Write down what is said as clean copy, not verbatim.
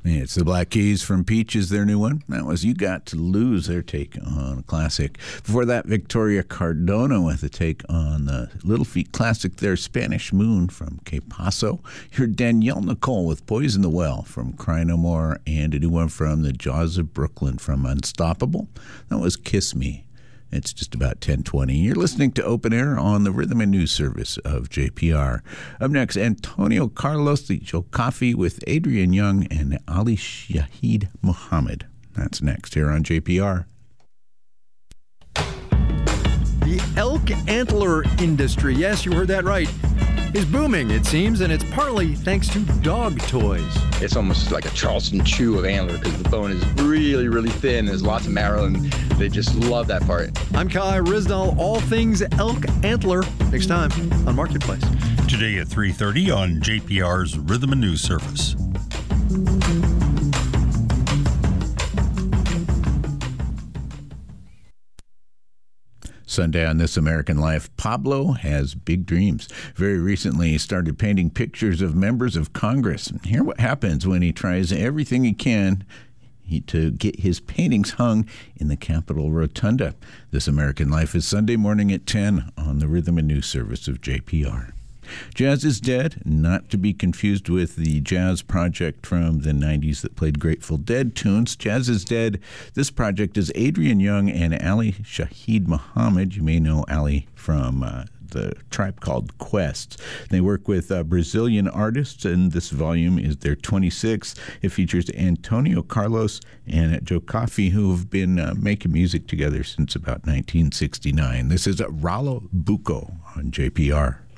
It's the Black Keys from Peaches, their new one. That was You Got to Lose, their take on a classic. Before that, Victoria Cardona with a take on the Little Feat classic, their Spanish Moon from Que Paso. You heard Danielle Nicole with Boys in the Well from Cry No More, and a new one from the Jaws of Brooklyn from Unstoppable. That was Kiss Me. It's just about 10:20. You're listening to Open Air on the Rhythm and News Service of JPR. Up next, Antonio Carlos, the Joe Coffey with Adrian Young and Ali Shaheed Muhammad. That's next here on JPR. The elk antler industry, yes, you heard that right, is booming, it seems, and it's partly thanks to dog toys. It's almost like a Charleston chew of antler because the bone is really, really thin. There's lots of marrow, and they just love that part. I'm Kai Rizdal, all things elk antler, next time on Marketplace. Today at 3:30 on JPR's Rhythm and News Service. Sunday on This American Life, Pablo has big dreams. Very recently, he started painting pictures of members of Congress. Hear what happens when he tries everything he can to get his paintings hung in the Capitol Rotunda. This American Life is Sunday morning at 10 on the Rhythm and News Service of JPR. Jazz is Dead, not to be confused with the jazz project from the 90s that played Grateful Dead tunes. Jazz is Dead. This project is Adrian Young and Ali Shaheed Muhammad. You may know Ali from the tribe called Quest. They work with Brazilian artists, and this volume is their 26th. It features Antonio Carlos and Joe Coffey, who have been making music together since about 1969. This is Ralo Buco on JPR.